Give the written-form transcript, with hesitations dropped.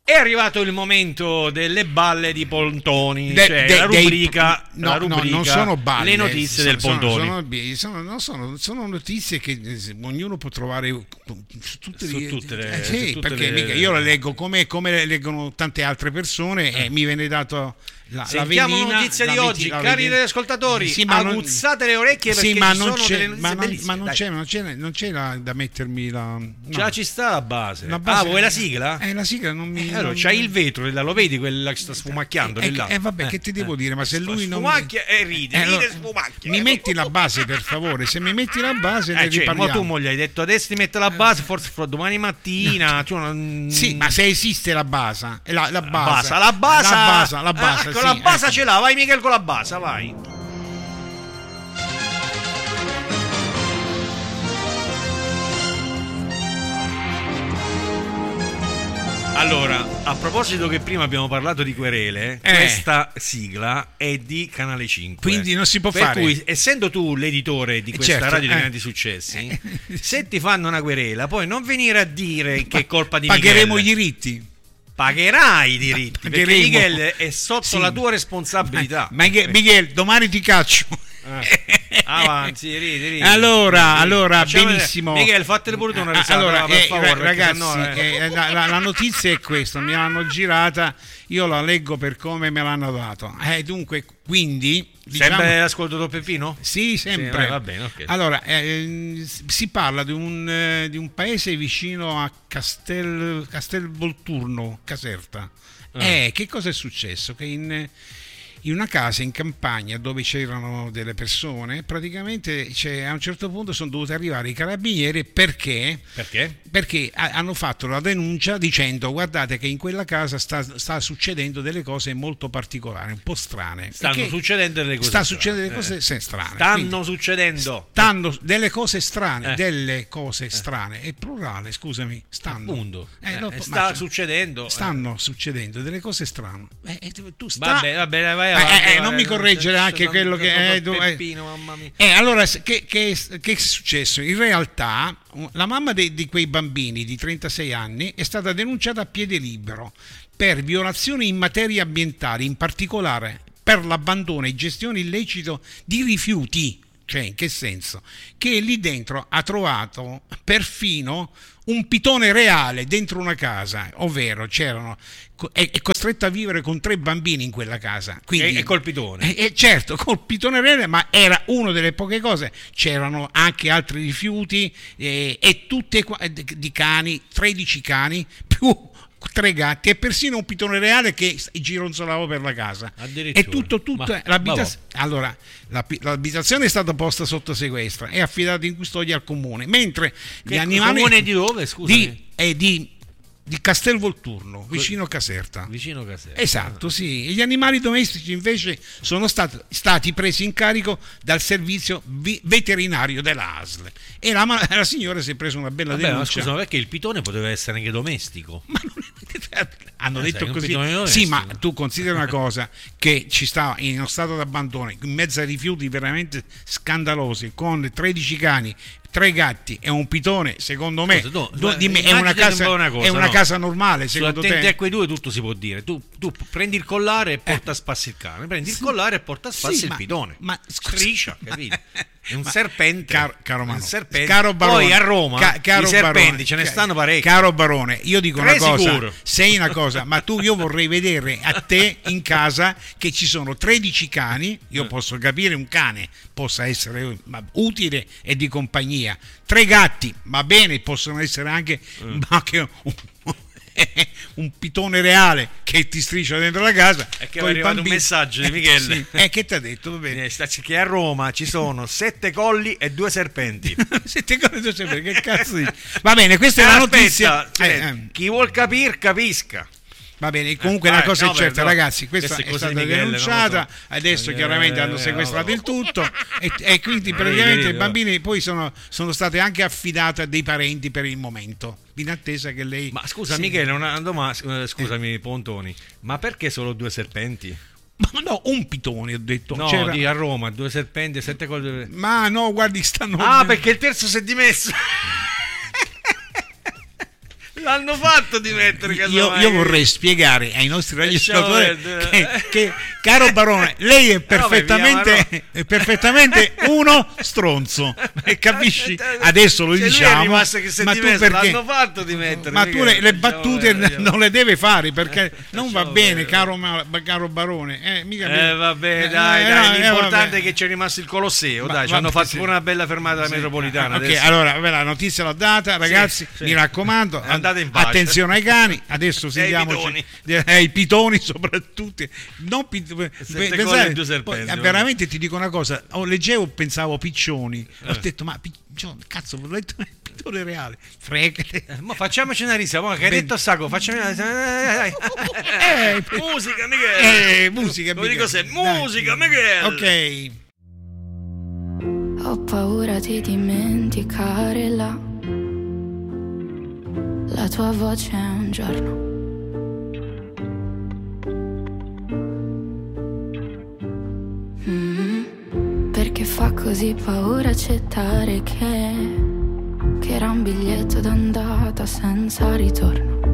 È arrivato il momento delle balle di Pontoni, cioè la rubrica, non sono balle, le notizie del Pontoni. Sono notizie che ognuno può trovare su tutte le sì, perché mica io le leggo come le leggono tante altre persone e mi viene dato sentiamo la notizia di oggi, cari ascoltatori, sì, aguzzate le orecchie perché non c'è da mettermi la già ci sta la base. Vuoi la sigla? La sigla non mi allora c'hai il vetro, lo vedi quella che sta sfumacchiando vabbè, che ti devo dire, ma se lui non sfumacchia e ride sfumacchia, mi metti la base per favore, se mi metti la base ne riparliamo. Ma tu mo gli hai detto adesso ti metto la base, forse domani mattina sì, ma se esiste la base la base con la base ce l'ha, vai Michele con la base, vai. Allora, a proposito che prima abbiamo parlato di querele, questa sigla è di Canale 5. Quindi non si può fare. Per cui, essendo tu l'editore di questa radio di grandi successi, se ti fanno una querela, poi non venire a dire che è colpa di pagheremo i diritti. Pagherai i diritti, perché Miguel è sotto la tua responsabilità. Miguel, domani ti caccio. Avanti, ridi. Allora benissimo. Miguel, fatele pure una risata. Allora, per favore, ragazzi, la notizia è questa, me l'hanno girata, io la leggo per come me l'hanno dato. Dunque, quindi sempre ascolto Peppino? Sì, sempre. Sì, va bene, okay. Allora, si parla di un paese vicino a Castelvolturno, Caserta. Che cosa è successo? Che in una casa in campagna dove c'erano delle persone, praticamente a un certo punto sono dovuti arrivare i carabinieri perché hanno fatto la denuncia dicendo: guardate che in quella casa sta succedendo delle cose molto particolari, un po' strane. Stanno succedendo delle cose strane. Stanno delle cose strane, delle cose strane. È plurale, scusami, stanno. Appunto. Stanno succedendo delle cose strane. Vabbè, vai. Non mi correggere anche quello che Peppino, mamma mia. Allora che è successo? In realtà la mamma di quei bambini di 36 anni è stata denunciata a piede libero per violazioni in materia ambientale, in particolare per l'abbandono e gestione illecito di rifiuti. Cioè, in che senso? Che lì dentro ha trovato perfino un pitone reale dentro una casa, ovvero è costretto a vivere con 3 bambini in quella casa. Quindi, e col pitone? Certo, col pitone reale, ma era una delle poche cose. C'erano anche altri rifiuti e tutte di cani, 13 cani più 3 gatti e persino un pitone reale che gironzolava per la casa. E tutto allora l'abitazione è stata posta sotto sequestro, è affidata in custodia al comune, mentre gli animali comune di dove, scusami? Di Castelvolturno, vicino Caserta. Esatto, sì. Gli animali domestici invece sono stati presi in carico dal servizio veterinario della ASL e la signora si è presa una bella denuncia. Ma scusa, ma perché il pitone poteva essere anche domestico? Ma non hanno detto così. Sì, ma tu considera una cosa, che ci sta in uno stato d'abbandono, in mezzo a rifiuti veramente scandalosi, con 13 cani, 3 gatti e un pitone, secondo me, è una casa normale, secondo te? Attenti a quei due tutto si può dire. Tu prendi il collare e porta a spasso il cane, prendi il collare e porta a spasso il pitone. Ma striscia, capito? È un serpente, caro Mano, caro Barone. Poi a Roma i serpenti ce ne stanno parecchi. Caro Barone, io dico una cosa, sei una cosa, ma io vorrei vedere a te in casa che ci sono 13 cani. Io posso capire un cane possa essere utile e di compagnia, 3 gatti va bene, possono essere anche un pitone reale che ti striscia dentro la casa. È che è arrivato un messaggio di Michele. Che ti ha detto? Va bene. Che a Roma ci sono 7 colli e 2 serpenti. 7 colli e 2 serpenti, che cazzo dici? Va bene, questa è la notizia. Chi vuol capire capisca. Va bene, comunque una cosa è certa, ragazzi, questa è stata denunciata, adesso chiaramente hanno sequestrato il tutto e quindi praticamente i bambini poi sono state anche affidate a dei parenti per il momento, in attesa che lei... Ma scusa Michele, una domanda, scusami Pontoni, ma perché solo 2 serpenti? Ma no, un pitone ho detto. No, a Roma, 2 serpenti e 7 cose. Ma no, guardi, stanno... perché il terzo si è dimesso. L'hanno fatto di mettere io vorrei spiegare ai nostri radioascoltatori che caro Barone, lei è perfettamente, è perfettamente uno stronzo, capisci? Adesso lo diciamo, ma tu perché l'hanno fatto di mettere? Ma tu le battute non le deve fare, perché non va bene, caro Barone. Va bene, dai, l'importante è che c'è rimasto il Colosseo, dai, ci hanno fatto pure una bella fermata metropolitana. Ok, allora la notizia l'ho data, ragazzi, mi raccomando, andate in pace. Attenzione ai cani, adesso sentiamoci ai pitoni soprattutto, non veramente ti dico una cosa, leggevo, pensavo piccioni, ho detto ma cazzo, ho letto il pitone reale, fregate, ma facciamoci una risa, che hai detto Sacco, facciamo musica Michele, musica Michele, ok. Ho paura di dimenticare la tua voce un giorno. Perché fa così paura accettare che era un biglietto d'andata senza ritorno.